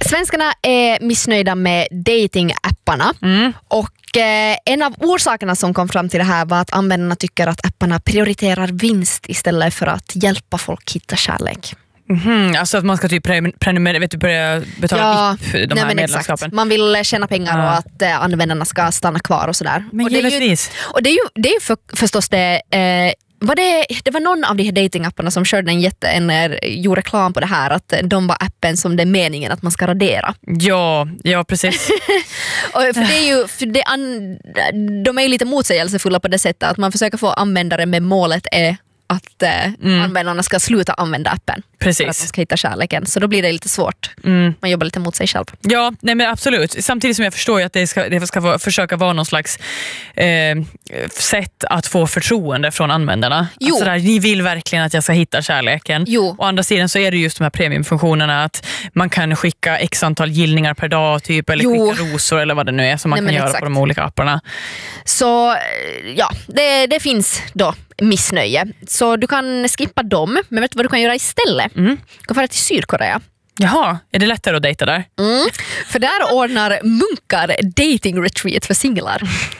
Svenskarna är missnöjda med datingapparna och en av orsakerna som kom fram till det här var att användarna tycker att apparna prioriterar vinst istället för att hjälpa folk hitta kärlek. Alltså att man ska typ prenumerera, börja betala VIP de här medlemskapen. Exakt. Man vill tjäna pengar och att användarna ska stanna kvar och sådär. Men givetvis. Det är ju förstås det... Det var någon av de här datingapparna som körde gjorde reklam på det här, att de var appen som det är meningen att man ska radera. Ja precis. Och de är ju lite motsägelsefulla på det sättet att man försöker få användare med målet är att användarna ska sluta använda appen. Precis. För att de ska hitta kärleken. Så då blir det lite svårt. Man jobbar lite mot sig själv. Ja, nej men absolut. Samtidigt som jag förstår ju att det ska försöka vara någon slags sätt att få förtroende från användarna. Alltså där, ni vill verkligen att jag ska hitta kärleken. Å andra sidan så är det just de här premiumfunktionerna att man kan skicka x antal gillningar per dag typ, eller skicka rosor eller vad det nu är som man kan göra på de olika apparna. Så ja, det finns då missnöje. Så du kan skippa dem, men vet du vad du kan göra istället? Du kan fara till Sydkorea. Jaha, är det lättare att dejta där? För där ordnar munkar dating retreat för singlar.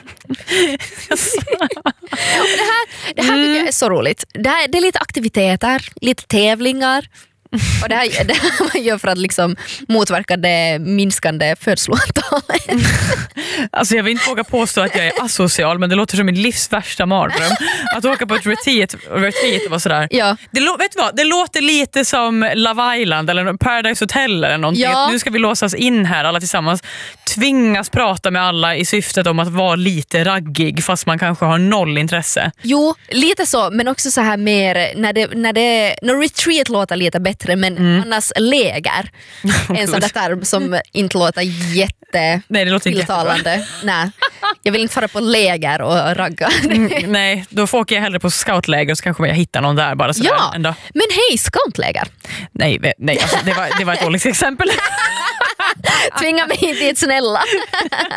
Det här tycker jag är så roligt. Det är lite aktiviteter, lite tävlingar. Och det här man gör för att liksom motverka det minskande födsloantalet. Alltså jag vill inte våga påstå att jag är asocial, men det låter som min livs värsta mardröm. Att åka på ett retreat och vara sådär. Ja. Vet du vad? Det låter lite som Love Island eller Paradise Hotel eller någonting. Ja. Nu ska vi låsas in här alla tillsammans. Tvingas prata med alla i syftet om att vara lite raggig fast man kanske har noll intresse. Jo, lite så. Men också så här mer när retreat låter lite bättre, men annars läger. En sån där term som inte låter jättetilltalande. Nej, jag vill inte fara på läger och ragga. Nej, då får jag hellre på scoutläger så kanske jag hittar någon där bara sådär. Ja, ändå. Men hej, scoutläger. Nej alltså, det var ett dåligt exempel. Tvinga mig dit, snälla.